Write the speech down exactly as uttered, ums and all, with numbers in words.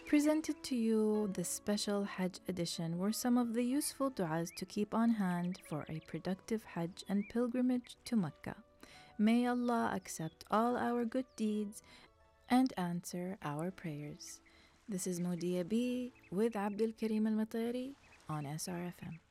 presented to you the special Hajj edition were some of the useful du'as to keep on hand for a productive Hajj and pilgrimage to Mecca. May Allah accept all our good deeds and answer our prayers. This is Moudia B with Abdul Karim Al-Matari on S R F M.